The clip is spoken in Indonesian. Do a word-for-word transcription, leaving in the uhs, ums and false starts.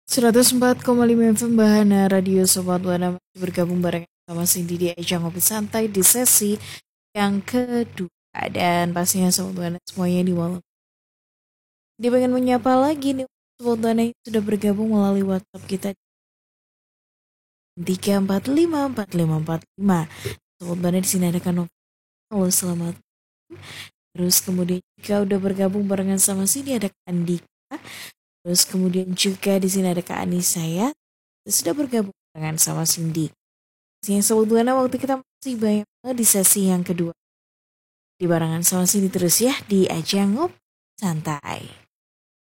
seratus empat koma lima F M Bahana Radio Sobat Wana masih bergabung bareng sama Cindy di ajang ngopi santai di sesi yang kedua. Dan pastinya Sobat Wana semuanya di malam dia pengen menyapa lagi nih Sobat Wana yang sudah bergabung melalui WhatsApp kita tiga empat lima empat lima empat lima. Sobat Wana di sini ada Kano. Halo, selamat. Terus kemudian juga udah bergabung barengan sama sini ada Kak Andika. Terus kemudian juga di sini ada Kak Anissa ya. Sudah bergabung dengan sama Cindy. Yang sebetulnya waktu kita masih banyak banget di sesi yang kedua. Di barengan sama Cindy terus ya di ajang ngopi santai.